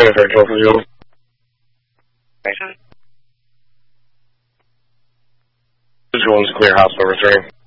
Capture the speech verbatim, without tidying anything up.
Jennifer, twelve from you. This one's clear house number three.